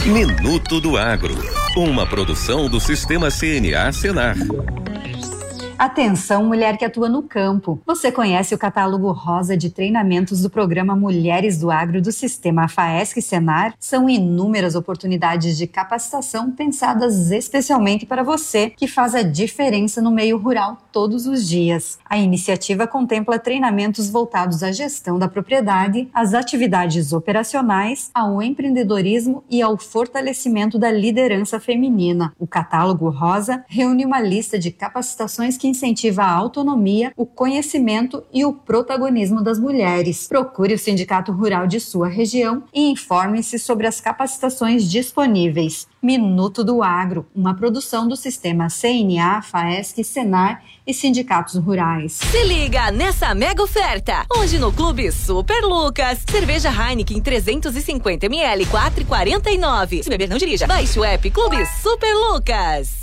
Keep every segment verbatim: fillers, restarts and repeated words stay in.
Minuto do Agro, uma produção do Sistema C N A Senar. Atenção, mulher que atua no campo. Você conhece o catálogo rosa de treinamentos do programa Mulheres do Agro do Sistema FAESC Senar? São inúmeras oportunidades de capacitação pensadas especialmente para você, que faz a diferença no meio rural todos os dias. A iniciativa contempla treinamentos voltados à gestão da propriedade, às atividades operacionais, ao empreendedorismo e ao fortalecimento da liderança feminina. O catálogo rosa reúne uma lista de capacitações que incentiva a autonomia, o conhecimento e o protagonismo das mulheres. Procure o Sindicato Rural de sua região e informe-se sobre as capacitações disponíveis. Minuto do Agro, uma produção do Sistema C N A, FAESC, Senar e Sindicatos Rurais. Se liga nessa mega oferta, hoje no Clube Super Lucas, cerveja Heineken trezentos e cinquenta mililitros, quatro reais e quarenta e nove centavos. Se beber, não dirija. Baixe o app Clube Super Lucas.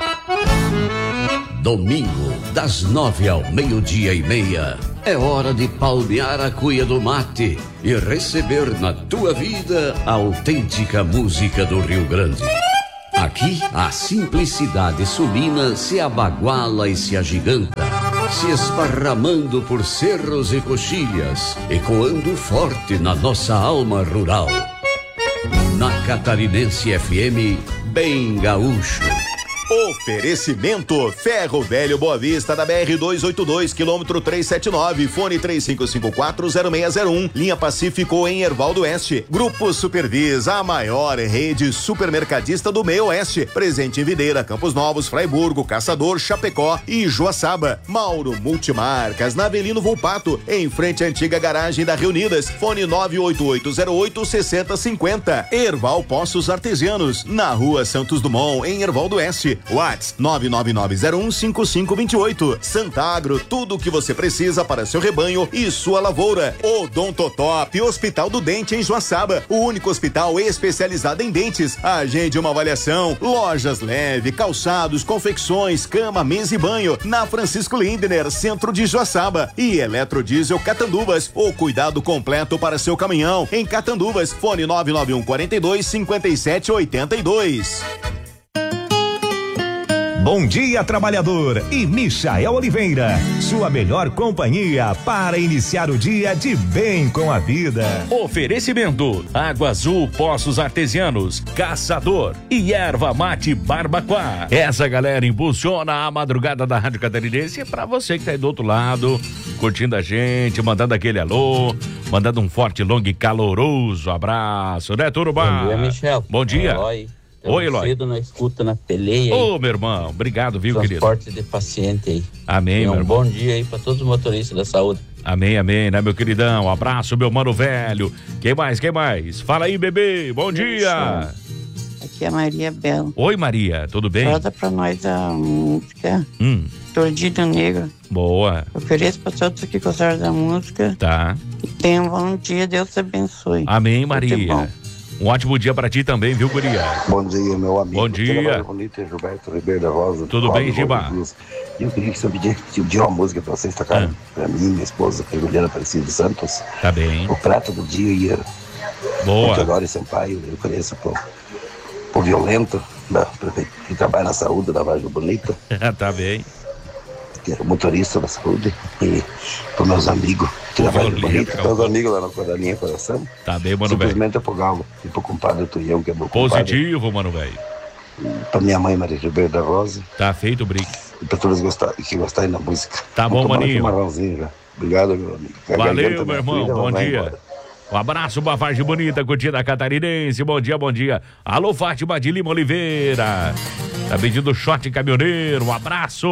Domingo, das nove ao meio-dia e meia, é hora de palmear a cuia do mate e receber na tua vida a autêntica música do Rio Grande. Aqui, a simplicidade sulina se abaguala e se agiganta, se esparramando por cerros e coxilhas, ecoando forte na nossa alma rural. Na Catarinense F M, bem gaúcho. Oferecimento Ferro Velho Boa Vista da B R duzentos e oitenta e dois, quilômetro trezentos e setenta e nove, fone três cinco cinco quatro zero seis zero um, linha Pacífico em Herval do Oeste. Grupo Supervis, a maior rede supermercadista do meio oeste, presente em Videira, Campos Novos, Fraiburgo, Caçador, Chapecó e Joaçaba. Mauro Multimarcas, na Avelino Volpato, em frente à antiga garagem da Reunidas, fone nove oito oito zero oito seis zero cinco zero. Herval Poços Artesianos, na Rua Santos Dumont, em Herval do Oeste. WhatsApp nove nove nove zero um cinco cinco dois oito. Santagro, tudo o que você precisa para seu rebanho e sua lavoura. Odontotop, Hospital do Dente em Joaçaba, o único hospital especializado em dentes. Agende uma avaliação. Lojas Leve, calçados, confecções, cama, mesa e banho, na Francisco Lindner, centro de Joaçaba. E Eletrodiesel Catanduvas, o cuidado completo para seu caminhão em Catanduvas. Fone nove nove um quatro dois cinco sete oito dois. Bom dia, trabalhador, e Michael Oliveira, sua melhor companhia para iniciar o dia de bem com a vida. Oferecimento: Água Azul Poços Artesianos, Caçador e Erva Mate Barbacoa. Essa galera impulsiona a madrugada da Rádio Catarinense para você que tá aí do outro lado, curtindo a gente, mandando aquele alô, mandando um forte, longo e caloroso abraço, né, Turubá? Bom dia, Michel. Bom dia. Eloy. Oi, Eloy. Cedo na escuta, na peleia. Ô, meu irmão, obrigado, viu, querido? Transporte de paciente aí. Amém, meu um irmão. Bom dia aí pra todos os motoristas da saúde. Amém, amém, né, meu queridão? Um abraço, meu mano velho. Quem mais, quem mais? Fala aí, bebê, bom dia. Aqui é a Maria Bela. Oi, Maria, tudo bem? Roda pra nós a música Hum. Tordilho Negro. Boa. Ofereço pra todos que gostaram da música. Tá. E tenham um bom dia, Deus te abençoe. Amém, Maria. Um ótimo dia pra ti também, viu, guria? Bom dia, meu amigo. Bom dia. Bonito, Gilberto Ribeiro da Rosa. Tudo bem, Giba? Eu queria que você pedir uma música pra vocês tocarem. Ah. Pra mim, minha esposa, que é Juliana Aparecida dos Santos. Tá bem. O prato do dia e boa. Teodoro Sampaio, eu conheço por, por Violento, da, que trabalha na saúde da Vargem Bonita. Tá bem. Que é motorista da saúde. E para meus amigos que trabalham bonito, meus amigos lá na Coralinha Coração. Tá bem, mano, velho. Simplesmente é pro Galo e pro compadre Tuião, que é meu positivo, compadre. mano, velho. Pra minha mãe, Maria Ribeiro da Rosa. Tá feito, Brick. E pra todos gostar, que gostarem da música. Tá bom, maninho. Já. Obrigado, meu amigo. Valeu, meu irmão. Filha, bom dia. Embora. Um abraço pra Vargem Bonita, curtida a Catarinense. Bom dia, bom dia. Alô, Fátima de Lima Oliveira. Tá pedindo short caminhoneiro. Um abraço.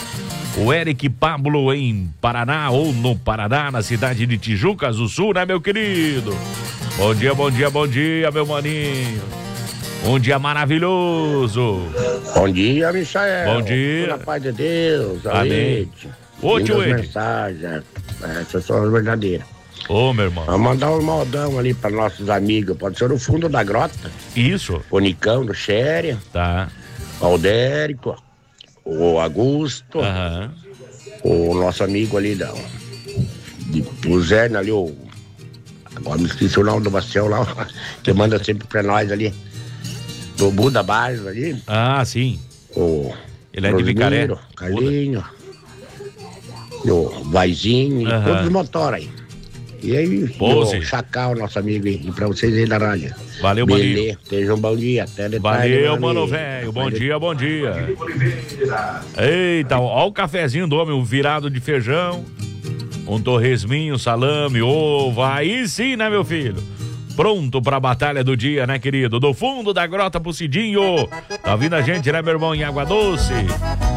O Eric Pablo em Paraná, ou no Paraná, na cidade de Tijucas do Sul, né, meu querido? Bom dia, bom dia, bom dia, meu maninho. Um dia maravilhoso. Bom dia, Michael. Bom dia. Na paz de Deus. Amém. Ô, tio Ed. Mensagens, essas são as verdadeiras. Ô, meu irmão. Vamos mandar um modão ali para nossos amigos. Pode ser no fundo da grota. Isso. O Nicão do Xéria. Tá. O Aldérico. O Augusto. Aham. O nosso amigo ali da. De, o Zé ali, o. Agora me esqueci o nome do Bacião lá. Que manda sempre pra nós ali. o Buda Bairro ali. Ah, sim. O Ele é de Bicaré. Carlinho. O Vaizinho, Aham. todos os motores aí. E aí, Pose. o Chacal, nosso amigo, e pra vocês aí da rádio. Valeu, Beleza, Maninho. Seja um bom dia, até de tarde, Valeu, meu mano, amigo. velho. Bom dia, bom dia. Eita, ó o cafezinho do homem, um virado de feijão, um torresminho, salame, ovo. Aí sim, né, meu filho? Pronto pra batalha do dia, né, querido? Do fundo da grota pro Cidinho. Tá ouvindo a gente, né, meu irmão, em Água Doce?